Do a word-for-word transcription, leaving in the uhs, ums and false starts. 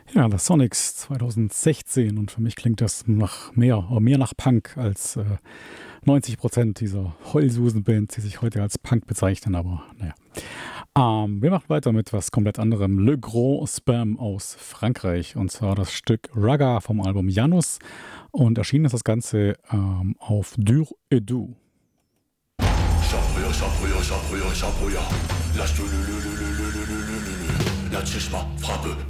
Ja, The Sonics zwanzig sechzehn und für mich klingt das nach mehr, äh, mehr nach Punk als äh, neunzig Prozent dieser Heulsusen-Bands, die sich heute als Punk bezeichnen, aber naja. Ähm, wir machen weiter mit was komplett anderem. Le Gros Spam aus Frankreich und zwar das Stück Raga vom Album Janus und erschienen ist das Ganze ähm, auf Dur et Doux. Chabouya, chabouya, chabouya, chabouya. Lâche le le le le le le le le le. La tchèche frappe.